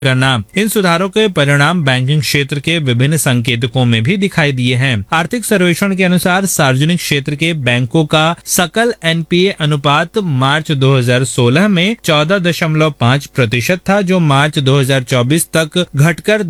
करना। इन सुधारों के परिणाम बैंकिंग क्षेत्र के विभिन्न संकेतकों में भी दिखाई दिए हैं। आर्थिक सर्वेक्षण के अनुसार सार्वजनिक क्षेत्र के बैंकों का सकल एनपीए अनुपात मार्च 2016 में 14.5% था, जो मार्च 2024 तक घटकर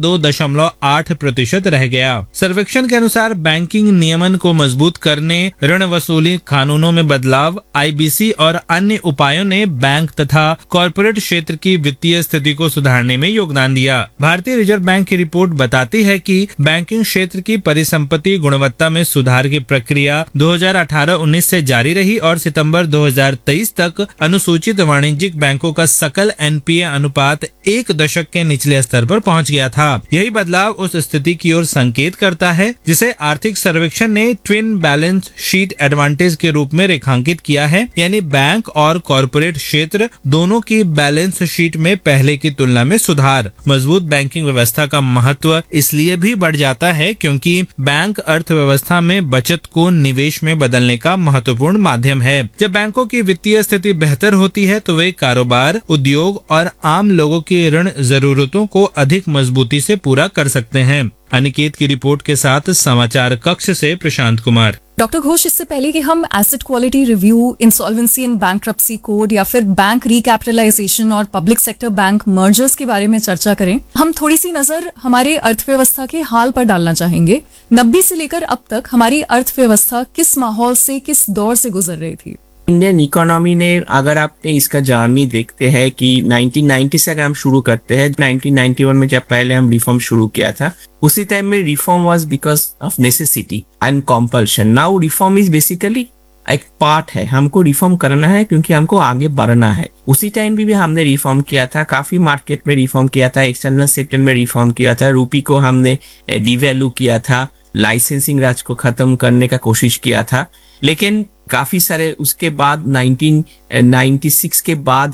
2.8% रह गया। सर्वेक्षण के अनुसार बैंकिंग नियमन को मजबूत करने, ऋण वसूली कानूनों में बदलाव, आईबीसी और अन्य उपायों ने बैंक तथा कॉरपोरेट क्षेत्र की वित्तीय स्थिति को सुधारने में योगदान दिया। भारतीय रिजर्व बैंक की रिपोर्ट बताती है कि बैंकिंग क्षेत्र की परिसंपत्ति गुणवत्ता में सुधार की प्रक्रिया 2018-19 से जारी रही और सितंबर 2023 तक अनुसूचित वाणिज्यिक बैंकों का सकल एनपीए अनुपात एक दशक के निचले स्तर पर पहुंच गया था। यही बदलाव उस स्थिति की ओर संकेत करता है जिसे आर्थिक सर्वेक्षण ने ट्विन बैलेंस शीट एडवांटेज के रूप में रेखांकित किया है, यानी बैंक और कॉरपोरेट क्षेत्र दोनों की बैलेंस शीट में पहले की तुलना में सुधार। मजबूत बैंकिंग व्यवस्था का महत्व इसलिए भी बढ़ जाता है क्योंकि बैंक अर्थव्यवस्था में बचत को निवेश में बदलने का महत्वपूर्ण माध्यम है। जब बैंकों की वित्तीय स्थिति बेहतर होती है तो वे कारोबार, उद्योग और आम लोगों की ऋण जरूरतों को अधिक मजबूती से पूरा कर सकते हैं। अनिकेत की रिपोर्ट के साथ समाचार कक्ष से प्रशांत कुमार। डॉक्टर घोष, इससे पहले कि हम asset quality review, insolvency and bankruptcy code या फिर बैंक रिकैपिटलाइजेशन और पब्लिक सेक्टर बैंक मर्जर्स के बारे में चर्चा करें, हम थोड़ी सी नजर हमारे अर्थव्यवस्था के हाल पर डालना चाहेंगे। 90 से लेकर अब तक हमारी अर्थव्यवस्था किस माहौल से, किस दौर से गुजर रही थी? इंडियन इकोनॉमी ने, अगर आपने इसका जर्नी देखते हैं कि 1990 से अगर हम शुरू करते हैं, 1991 में जब पहले हम रिफॉर्म शुरू किया था, उसी टाइम में reform was because of necessity and compulsion. Now reform is basically एक पार्ट है, हमको रिफॉर्म करना है क्योंकि हमको आगे बढ़ना है। उसी टाइम भी हमने रिफॉर्म किया था, काफी मार्केट में रिफॉर्म किया था, एक्सटर्नल सेक्टर में रिफॉर्म किया था, रूपी को हमने डिवैल्यू किया था, लाइसेंसिंग राज को खत्म करने का कोशिश किया था। लेकिन काफी सारे उसके बाद 1996 के बाद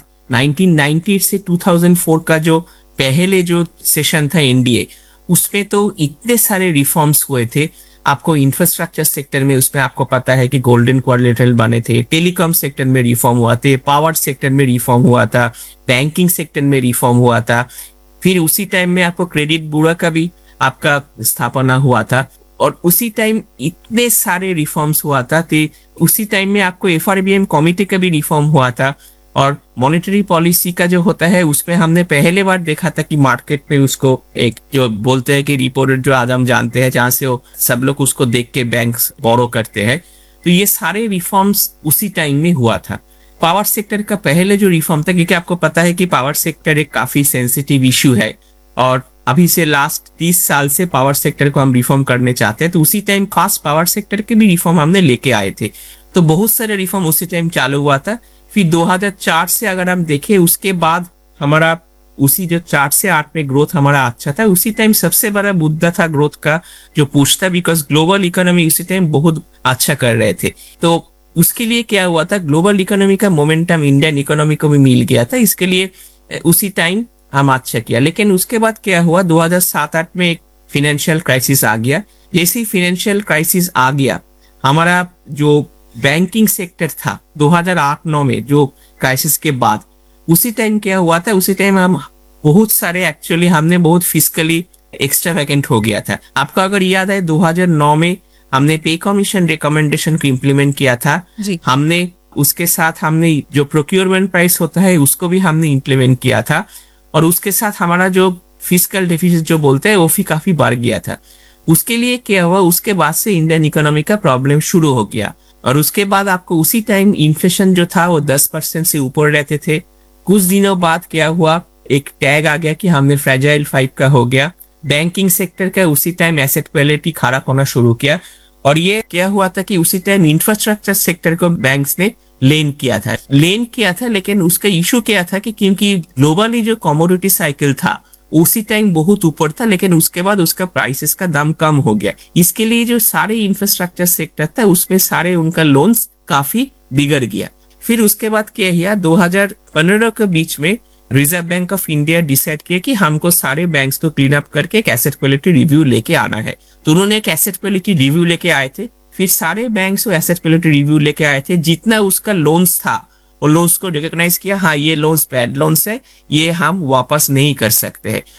1990 से 2004 का जो पहले जो सेशन था एनडीए, उसमें तो इतने सारे रिफॉर्म्स हुए थे। आपको इंफ्रास्ट्रक्चर सेक्टर में, उसमें आपको पता है कि गोल्डन क्वाड्रिलेटरल बने थे, टेलीकॉम सेक्टर में रिफॉर्म हुआ थे, पावर सेक्टर में रिफॉर्म हुआ था, बैंकिंग सेक्टर में रिफॉर्म हुआ था। फिर उसी टाइम में आपको क्रेडिट ब्यूरो का भी आपका स्थापना हुआ था और उसी टाइम इतने सारे रिफॉर्म्स हुआ था। उसी टाइम में आपको एफआरबीएम कमिटी का भी रिफॉर्म हुआ था और मॉनेटरी पॉलिसी का जो होता है उसमें हमने पहले बार देखा था कि मार्केट में उसको एक जो बोलते हैं कि रिपो रेट, जो आज हम जानते हैं, जहां से वो सब लोग उसको देख के बैंक्स बोरो करते हैं, तो ये सारे रिफॉर्म्स उसी टाइम में हुआ था। पावर सेक्टर का पहले जो रिफॉर्म था, क्योंकि आपको पता है कि पावर सेक्टर एक काफी सेंसिटिव इश्यू है और अभी से लास्ट 30 साल से पावर सेक्टर को हम रिफॉर्म करने चाहते हैं, तो उसी टाइम खास पावर सेक्टर के भी रिफॉर्म हमने लेके आए थे। तो बहुत सारे रिफॉर्म उसी टाइम चालू हुआ था। फिर 2004 से अगर हम देखें, उसके बाद हमारा उसी जो 4 से 8 में ग्रोथ हमारा अच्छा था। उसी टाइम सबसे बड़ा मुद्दा था ग्रोथ का जो पुश था, बिकॉज ग्लोबल इकोनॉमी उसी टाइम बहुत अच्छा कर रहे थे। तो उसके लिए क्या हुआ था, ग्लोबल इकोनॉमी का मोमेंटम इंडियन इकोनॉमी को भी मिल गया था, इसके लिए उसी टाइम हम अच्छा किया। लेकिन उसके बाद क्या हुआ, 2007-8 में एक फाइनेंशियल क्राइसिस आ गया। जैसे ही फाइनेंशियल क्राइसिस आ गया, हमारा जो बैंकिंग सेक्टर था 2008-9 में जो क्राइसिस के बाद, उसी टाइम क्या हुआ था, उसी टाइम हम बहुत सारे एक्चुअली हमने बहुत फिस्कली एक्स्ट्रा वैकेंट हो गया था। आपको अगर याद है 2009 में हमने पे कमीशन रिकमेंडेशन को इम्प्लीमेंट किया था। हमने उसके साथ हमने जो प्रोक्योरमेंट प्राइस होता है उसको भी हमने इम्प्लीमेंट किया था और उसके साथ हमारा जो फिस्कल डेफिसिट जो बोलते हैं वो भी काफी बढ़ गया था। उसके लिए क्या हुआ, उसके बाद से इंडियन इकोनॉमी का प्रॉब्लम शुरू हो गया और उसके बाद आपको उसी टाइम इन्फ्लेशन जो था वो 10% से ऊपर रहते थे। कुछ दिनों बाद क्या हुआ, एक टैग आ गया कि हमने फ्रेजाइल 5 का हो गया। बैंकिंग सेक्टर का उसी टाइम एसेट क्वालिटी खराब होना शुरू किया और ये क्या हुआ था कि उसी टाइम इंफ्रास्ट्रक्चर सेक्टर को बैंक्स ने लेन किया था। लेकिन उसका इशू क्या था कि क्योंकि ग्लोबली जो कमोडिटी साइकिल था उसी टाइम बहुत ऊपर था, लेकिन उसके बाद उसका प्राइसेस का दाम कम हो गया। इसके लिए जो सारे इंफ्रास्ट्रक्चर सेक्टर था उसमें सारे उनका लोन्स काफी बिगड़ गया। फिर उसके बाद क्या किया, 2015 के बीच में reserve bank of India decide किया कि हमको सारे बैंक्स को क्लीन अप करके एक एसेट क्वालिटी रिव्यू लेके आना है। तो उन्होंने एक एसेट क्वालिटी रिव्यू लेके आए थे। फिर सारे बैंक्स को एसेट क्वालिटी रिव्यू लेके आए थे, जितना उसका लोन्स था और लोन्स को रिकॉग्नाइज किया, हाँ ये लोन्स बैड लोन्स है, ये हम वापस नहीं कर सकते हैं।